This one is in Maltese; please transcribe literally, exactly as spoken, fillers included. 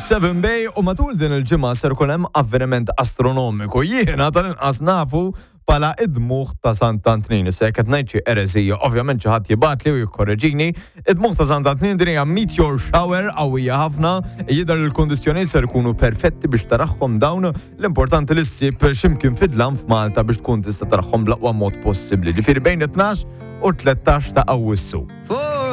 Seven Bay u matul din il-ġimgħa ser ikun hemm avveniment astronomiku. Jiena tal-inqas nafu pala id-dmuħ ta' Sant'Antnin. Se qed ngħid xi ereżija, ovvjament xi ħadd jibgħatli u jikkorreġini. Id-dmuħ ta' Sant'Antnin din hija meteor shower qawwija ħafna, jidher il-kundizzjonijiet ser ikunu perfetti biex taraħħom dawn. L-importanti li ssib x'imkien fidlan f'Malta biex tkun tista' taraħħom bl-aqwa mod possibbli. Ġifieri bejn it-tnax u tlettax ta' Awwissu.